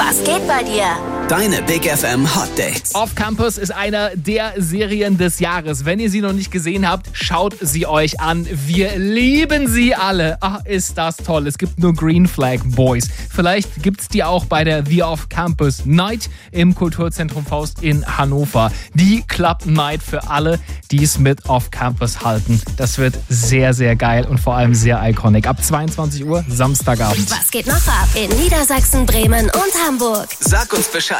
Was geht bei dir? Deine Big FM Hot Dates. Off Campus ist einer der Serien des Jahres. Wenn ihr sie noch nicht gesehen habt, schaut sie euch an. Wir lieben sie alle. Ach, ist das toll. Es gibt nur Green Flag Boys. Vielleicht gibt's die auch bei der The Off Campus Night im Kulturzentrum Faust in Hannover. Die Club Night für alle, die es mit Off Campus halten. Das wird sehr, sehr geil und vor allem sehr iconic. Ab 22 Uhr Samstagabend. Was geht noch ab in Niedersachsen, Bremen und Hamburg? Sag uns Bescheid.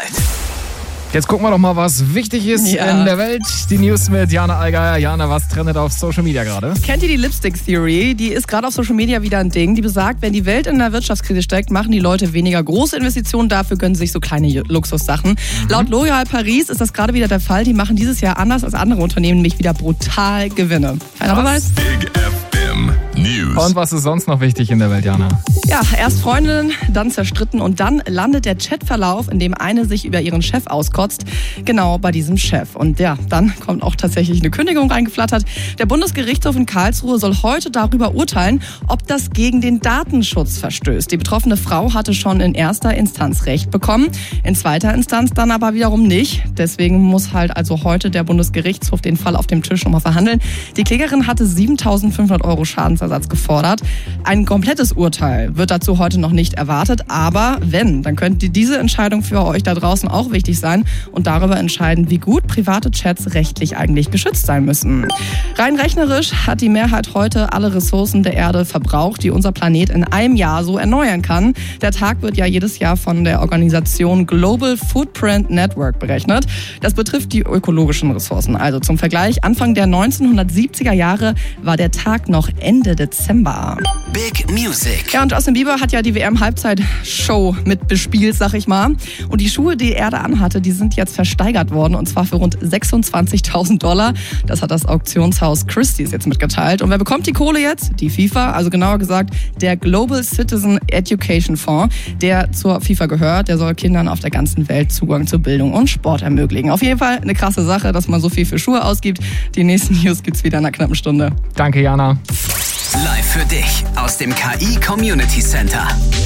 Jetzt gucken wir doch mal, was wichtig ist in der Welt. Die News mit Jana Allgeier. Jana, was trendet auf Social Media gerade? Kennt ihr die Lipstick Theory? Die ist gerade auf Social Media wieder ein Ding. Die besagt, wenn die Welt in einer Wirtschaftskrise steckt, machen die Leute weniger große Investitionen. Dafür gönnen sie sich so kleine Luxussachen. Laut L'Oréal Paris ist das gerade wieder der Fall. Die machen dieses Jahr anders als andere Unternehmen nämlich wieder brutal Gewinne. Keiner Beweis? Big FM News. Und was ist sonst noch wichtig in der Welt, Jana? Ja, erst Freundinnen, dann zerstritten und dann landet der Chatverlauf, in dem eine sich über ihren Chef auskotzt, genau bei diesem Chef. Und ja, dann kommt auch tatsächlich eine Kündigung reingeflattert. Der Bundesgerichtshof in Karlsruhe soll heute darüber urteilen, ob das gegen den Datenschutz verstößt. Die betroffene Frau hatte schon in erster Instanz Recht bekommen, in zweiter Instanz dann aber wiederum nicht. Deswegen muss halt also heute der Bundesgerichtshof den Fall auf dem Tisch nochmal verhandeln. Die Klägerin hatte 7.500 € Schadensersatz gefordert. Ein komplettes Urteil wird dazu heute noch nicht erwartet, aber wenn, dann könnte diese Entscheidung für euch da draußen auch wichtig sein und darüber entscheiden, wie gut private Chats rechtlich eigentlich geschützt sein müssen. Rein rechnerisch hat die Mehrheit heute alle Ressourcen der Erde verbraucht, die unser Planet in einem Jahr so erneuern kann. Der Tag wird ja jedes Jahr von der Organisation Global Footprint Network berechnet. Das betrifft die ökologischen Ressourcen. Also zum Vergleich, Anfang der 1970er Jahre war der Tag noch Ende Dezember. Big Music. Ja, und Justin Bieber hat ja die WM-Halbzeitshow mit bespielt, sag ich mal. Und die Schuhe, die er da anhatte, die sind jetzt versteigert worden. Und zwar für rund 26.000 $. Das hat das Auktionshaus Christie's jetzt mitgeteilt. Und wer bekommt die Kohle jetzt? Die FIFA, also genauer gesagt der Global Citizen Education Fonds, der zur FIFA gehört. Der soll Kindern auf der ganzen Welt Zugang zu Bildung und Sport ermöglichen. Auf jeden Fall eine krasse Sache, dass man so viel für Schuhe ausgibt. Die nächsten News gibt's wieder in einer knappen Stunde. Danke, Jana. Live für dich aus dem KI Community Center.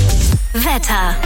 Wetter.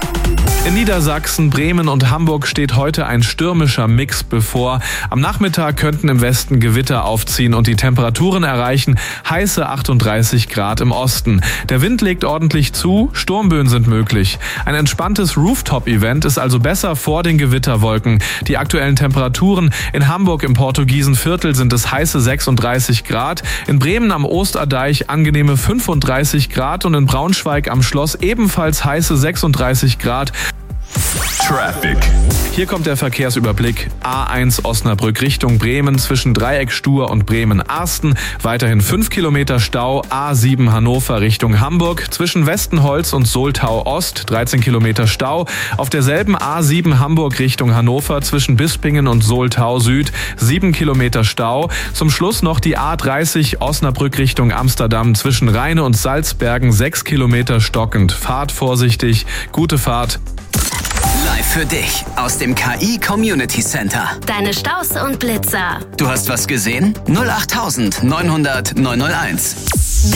In Niedersachsen, Bremen und Hamburg steht heute ein stürmischer Mix bevor. Am Nachmittag könnten im Westen Gewitter aufziehen und die Temperaturen erreichen heiße 38 Grad im Osten. Der Wind legt ordentlich zu, Sturmböen sind möglich. Ein entspanntes Rooftop-Event ist also besser vor den Gewitterwolken. Die aktuellen Temperaturen in Hamburg im Portugiesenviertel sind es heiße 36 Grad, in Bremen am Osterdeich angenehme 35 Grad und in Braunschweig am Schloss ebenfalls heiße 36 Grad. Traffic. Hier kommt der Verkehrsüberblick. A1 Osnabrück Richtung Bremen zwischen Dreieck-Stur und Bremen-Arsten. Weiterhin 5 Kilometer Stau. A7 Hannover Richtung Hamburg zwischen Westenholz und Soltau Ost 13 Kilometer Stau. Auf derselben A7 Hamburg Richtung Hannover zwischen Bispingen und Soltau Süd 7 Kilometer Stau. Zum Schluss noch die A30 Osnabrück Richtung Amsterdam zwischen Rheine und Salzbergen 6 Kilometer stockend. Fahrt vorsichtig, gute Fahrt. Live für dich aus dem KI Community Center. Deine Staus und Blitzer. Du hast was gesehen? 08900 901.